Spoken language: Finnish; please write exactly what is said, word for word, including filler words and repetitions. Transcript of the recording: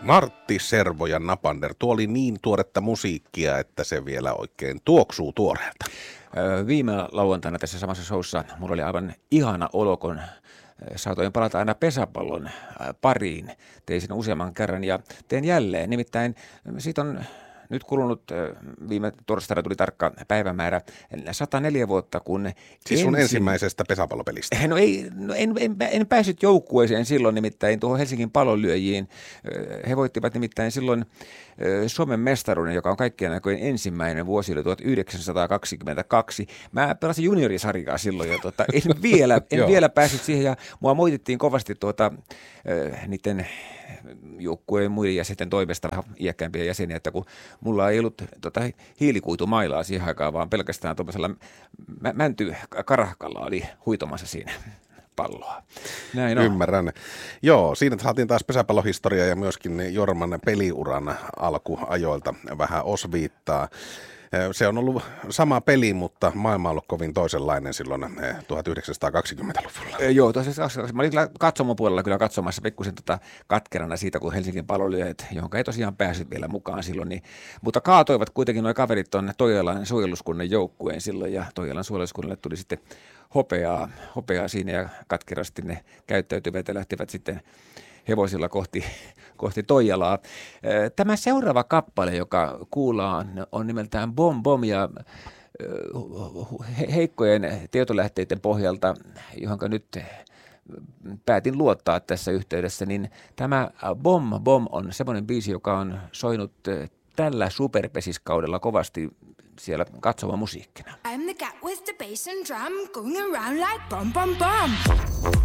Martti Servo ja Napander. Tuo oli niin tuoretta musiikkia, että se vielä oikein tuoksuu tuoreelta. Viime lauantaina tässä samassa showssa mulla oli aivan ihana olo, kun saatoin palata aina pesäpallon pariin. Tein sen useamman kerran ja teen jälleen. Nimittäin siitä on nyt kulunut, viime torstaina tuli tarkka päivämäärä, sata neljä vuotta, kun... Siis sun ensin... ensimmäisestä pesäpallopelistä? No ei, no en, en, en päässyt joukkueeseen silloin nimittäin tuohon Helsingin Pallonlyöjiin. He voittivat nimittäin silloin Suomen mestaruuden, joka on kaikkien aikojen ensimmäinen vuosi, oli tuhatyhdeksänsataakaksikymmentäkaksi. Mä pelasin juniorisarjaa silloin jo, tuota, en, vielä, en vielä päässyt siihen ja mua moitittiin kovasti tuota, niiden joukkueen muiden jäsenten toimesta vähän iäkkäämpiä jäseniä, että kun mulla ei ollut tota, hiilikuitumailaa siihen aikaan, vaan pelkästään tuollaisella mä, mäntykarahkalla oli huitomassa siinä palloa. Näin on. Ymmärrän. Joo, siinä saatiin taas pesäpallohistoria ja myöskin Jorman peliuran alkuajoilta vähän osviittaa. Se on ollut sama peli, mutta maailma on ollut kovin toisenlainen silloin tuhatyhdeksänsataakaksikymmentäluvulla. Joo, tosiaan mä olin kyllä katsomopuolella kyllä katsomassa pikkusen tota katkerana siitä, kun Helsingin Pallonlyöjät, johon ei tosiaan päässyt vielä mukaan silloin, niin, mutta kaatoivat kuitenkin nuo kaverit tuonne Toijalan suojeluskunnan joukkueen silloin, ja Toijalan suojeluskunnalle tuli sitten hopeaa, hopeaa siinä, ja katkerasti ne käyttäytyvät ja lähtivät sitten hevosilla kohti, kohti Toijalaa. Tämä seuraava kappale, joka kuullaan, on nimeltään Bom Bom, ja heikkojen tietolähteiden pohjalta, johonka nyt päätin luottaa tässä yhteydessä, niin tämä Bom Bom on semmoinen biisi, joka on soinut tällä superpesiskaudella kovasti siellä katsoma musiikkina. I'm the cat with the bass and drum, going around like bom bom bom.